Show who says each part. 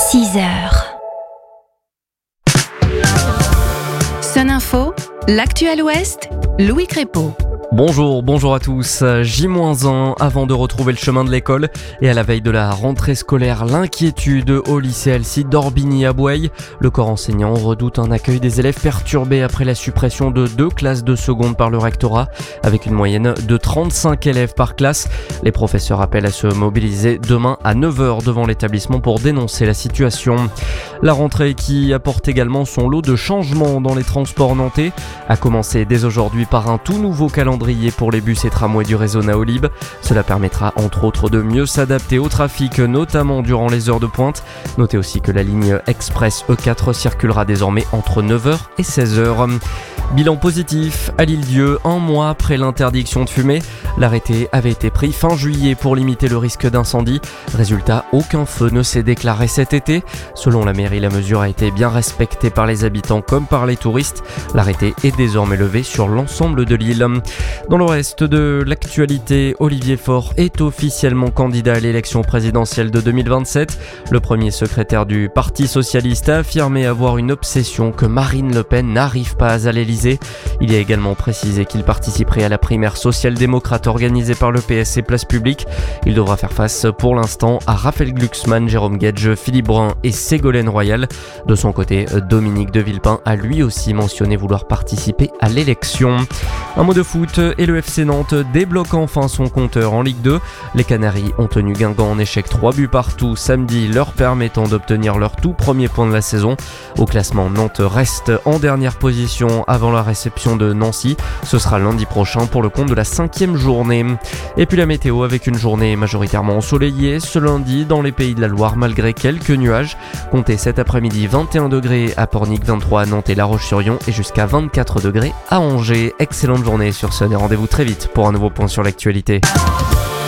Speaker 1: 6h. Sun Info, l'actu à l'Ouest, Louis Crépeau.
Speaker 2: Bonjour à tous. J-1 avant de retrouver le chemin de l'école et à la veille de la rentrée scolaire, l'inquiétude au lycée Alcide d'Orbigny à Boueil. Le corps enseignant redoute un accueil des élèves perturbés après la suppression de 2 classes de seconde par le rectorat, avec une moyenne de 35 élèves par classe. Les professeurs appellent à se mobiliser demain à 9h devant l'établissement pour dénoncer la situation. La rentrée qui apporte également son lot de changements dans les transports nantais, a commencé dès aujourd'hui par un tout nouveau calendrier pour les bus et tramways du réseau Naolib. Cela permettra entre autres de mieux s'adapter au trafic, notamment durant les heures de pointe. Notez aussi que la ligne express E4 circulera désormais entre 9h et 16h. Bilan positif à l'Île-Dieu, 1 mois après l'interdiction de fumer. L'arrêté avait été pris fin juillet pour limiter le risque d'incendie. Résultat, aucun feu ne s'est déclaré cet été. Selon la mairie, la mesure a été bien respectée par les habitants comme par les touristes. L'arrêté est désormais levé sur l'ensemble de l'île. Dans le reste de l'actualité, Olivier Faure est officiellement candidat à l'élection présidentielle de 2027. Le premier secrétaire du Parti socialiste a affirmé avoir une obsession que Marine Le Pen n'arrive pas à l'Élysée. Il a également précisé qu'il participerait à la primaire social-démocrate organisée par le PS et Place Publique. Il devra faire face pour l'instant à Raphaël Glucksmann, Jérôme Guedj, Philippe Brun et Ségolène Royal. De son côté, Dominique de Villepin a lui aussi mentionné vouloir participer à l'élection. Un mot de foot et le FC Nantes débloque enfin son compteur en Ligue 2. Les Canaries ont tenu Guingamp en échec 3 buts partout samedi, leur permettant d'obtenir leur tout premier point de la saison. Au classement, Nantes reste en dernière position avant la réception de Nancy. Ce sera lundi prochain pour le compte de la 5e journée. Et puis la météo avec une journée majoritairement ensoleillée ce lundi dans les Pays de la Loire malgré quelques nuages. Comptez cet après-midi 21 degrés à Pornic, 23 à Nantes et La Roche-sur-Yon et jusqu'à 24 degrés à Angers. Excellente journée sur Sun et rendez-vous très vite pour un nouveau point sur l'actualité.